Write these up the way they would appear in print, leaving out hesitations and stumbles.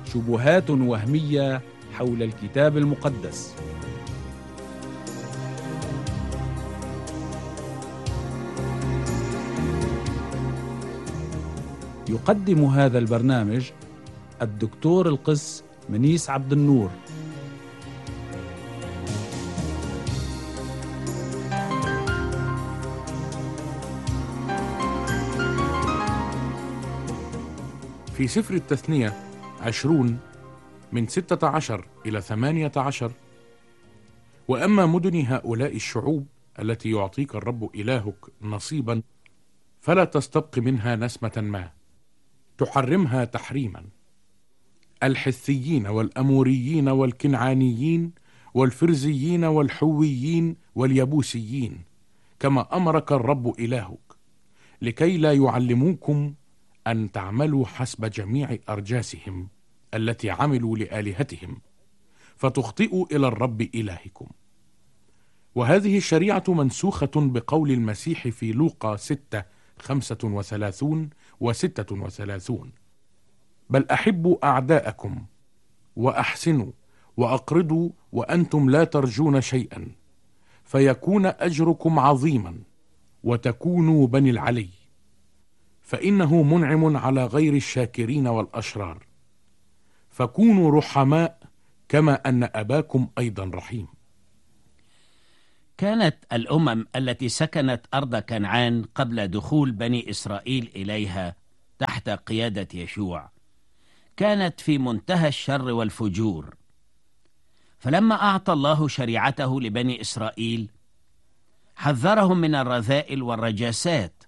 شبهات وهمية حول الكتاب المقدس. يقدم هذا البرنامج الدكتور القس منيس عبد النور. في سفر التثنية 20 من 16 إلى 18: وأما مدن هؤلاء الشعوب التي يعطيك الرب إلهك نصيبا فلا تستبق منها نسمة ما، تحرمها تحريما: الحثيين والأموريين والكنعانيين والفرزيين والحويين واليبوسيين، كما أمرك الرب إلهك، لكي لا يعلموكم أن تعملوا حسب جميع أرجاسهم التي عملوا لآلهتهم، فتخطئوا إلى الرب إلهكم. وهذه الشريعة منسوخة بقول المسيح في لوقا 6:35 و36: بل أحبوا أعداءكم وأحسنوا وأقرضوا وأنتم لا ترجون شيئا، فيكون أجركم عظيما وتكونوا بني العلي، فإنه منعم على غير الشاكرين والأشرار، فكونوا رحماء كما أن أباكم أيضا رحيم. كانت الأمم التي سكنت أرض كنعان قبل دخول بني إسرائيل إليها تحت قيادة يشوع كانت في منتهى الشر والفجور، فلما أعطى الله شريعته لبني إسرائيل حذرهم من الرذائل والرجاسات،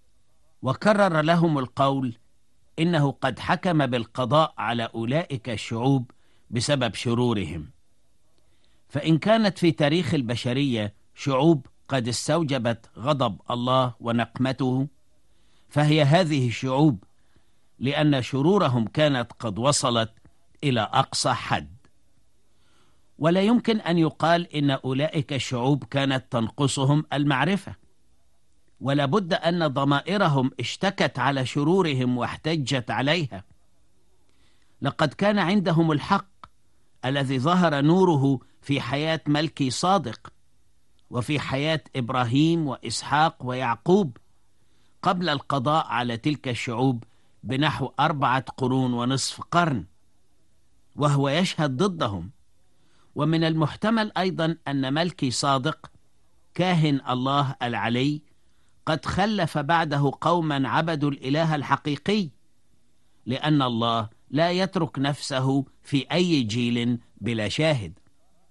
وكرر لهم القول إنه قد حكم بالقضاء على أولئك الشعوب بسبب شرورهم. فإن كانت في تاريخ البشرية شعوب قد استوجبت غضب الله ونقمته، فهي هذه الشعوب، لأن شرورهم كانت قد وصلت إلى أقصى حد. ولا يمكن أن يقال إن أولئك الشعوب كانت تنقصهم المعرفة، ولا بد أن ضمائرهم اشتكت على شرورهم واحتجت عليها. لقد كان عندهم الحق الذي ظهر نوره في حياة ملكي صادق وفي حياة إبراهيم وإسحاق ويعقوب قبل القضاء على تلك الشعوب بنحو 4.5 قرن، وهو يشهد ضدهم. ومن المحتمل أيضا أن ملكي صادق كاهن الله العلي قد خلف بعده قوما عبدوا الإله الحقيقي، لأن الله لا يترك نفسه في أي جيل بلا شاهد.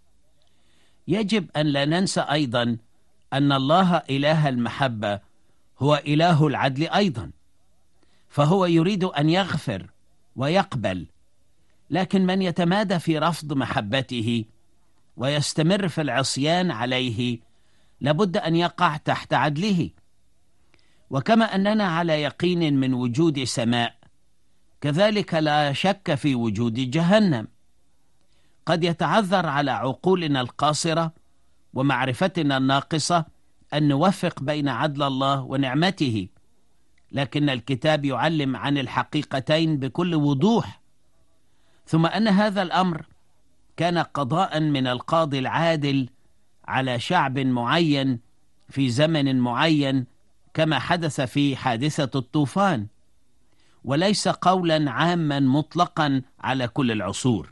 يجب أن لا ننسى أيضا أن الله إله المحبة هو إله العدل أيضا، فهو يريد أن يغفر ويقبل، لكن من يتمادى في رفض محبته ويستمر في العصيان عليه لابد أن يقع تحت عدله. وكما أننا على يقين من وجود سماء، كذلك لا شك في وجود جهنم. قد يتعذر على عقولنا القاصرة ومعرفتنا الناقصة أن نوفق بين عدل الله ونعمته، لكن الكتاب يعلم عن الحقيقتين بكل وضوح. ثم أن هذا الأمر كان قضاء من القاضي العادل على شعب معين في زمن معين، كما حدث في حادثة الطوفان، وليس قولا عاما مطلقا على كل العصور.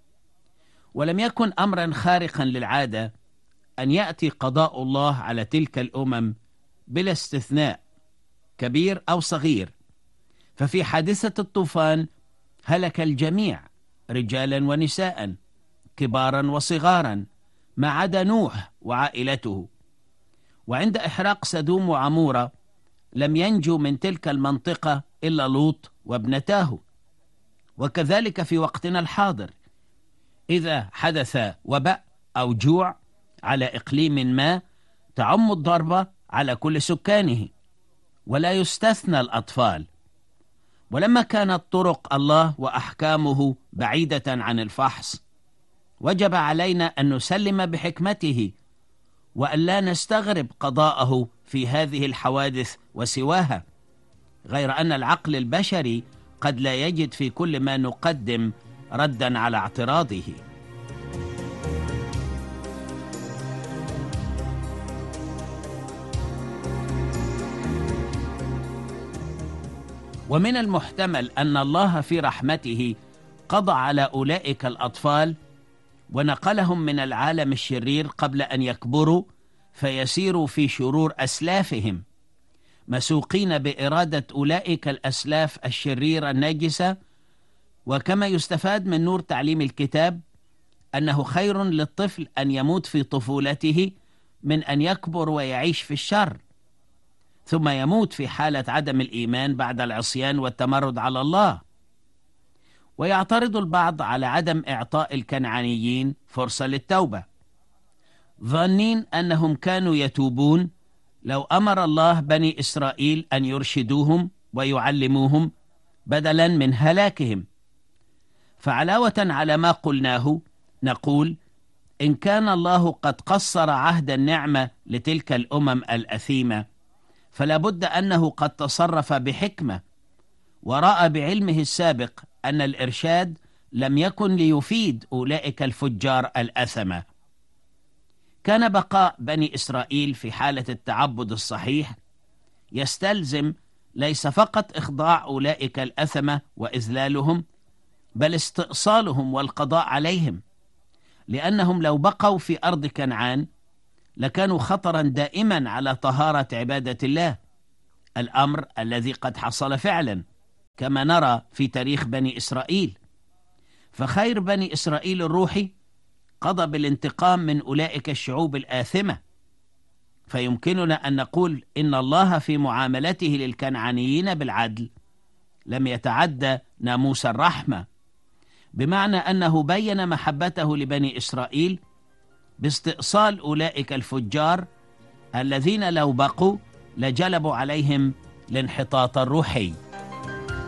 ولم يكن أمرا خارقا للعادة أن يأتي قضاء الله على تلك الأمم بلا استثناء، كبير أو صغير. ففي حادثة الطوفان هلك الجميع، رجالا ونساء، كبارا وصغارا، ما عدا نوح وعائلته. وعند إحراق سدوم وعمورة لم ينجو من تلك المنطقة إلا لوط وابنتاه. وكذلك في وقتنا الحاضر، إذا حدث وباء أو جوع على إقليم ما تعم الضربة على كل سكانه، ولا يستثنى الأطفال. ولما كانت طرق الله وأحكامه بعيدة عن الفحص، وجب علينا أن نسلم بحكمته وأن لا نستغرب قضاءه في هذه الحوادث وسواها، غير أن العقل البشري قد لا يجد في كل ما نقدم ردا على اعتراضه. ومن المحتمل أن الله في رحمته قضى على أولئك الأطفال ونقلهم من العالم الشرير قبل أن يكبروا فيسيروا في شرور أسلافهم، مسوقين بإرادة أولئك الأسلاف الشريرة النجسة. وكما يستفاد من نور تعليم الكتاب أنه خير للطفل أن يموت في طفولته من أن يكبر ويعيش في الشر ثم يموت في حالة عدم الإيمان بعد العصيان والتمرد على الله. ويعترض البعض على عدم إعطاء الكنعانيين فرصة للتوبة، ظانين أنهم كانوا يتوبون لو أمر الله بني إسرائيل أن يرشدوهم ويعلموهم بدلا من هلاكهم. فعلاوة على ما قلناه نقول إن كان الله قد قصر عهد النعمة لتلك الأمم الأثيمة فلا بد أنه قد تصرف بحكمة ورأى بعلمه السابق أن الإرشاد لم يكن ليفيد أولئك الفجار الأثمة. كان بقاء بني إسرائيل في حالة التعبد الصحيح يستلزم ليس فقط إخضاع أولئك الأثمة وإذلالهم بل استئصالهم والقضاء عليهم، لأنهم لو بقوا في أرض كنعان لكانوا خطرا دائما على طهارة عبادة الله، الأمر الذي قد حصل فعلا كما نرى في تاريخ بني إسرائيل. فخير بني إسرائيل الروحي قضى بالانتقام من أولئك الشعوب الآثمة، فيمكننا أن نقول إن الله في معاملته للكنعانيين بالعدل لم يتعدى ناموس الرحمة، بمعنى أنه بين محبته لبني إسرائيل باستئصال أولئك الفجار الذين لو بقوا لجلبوا عليهم الانحطاط الروحي.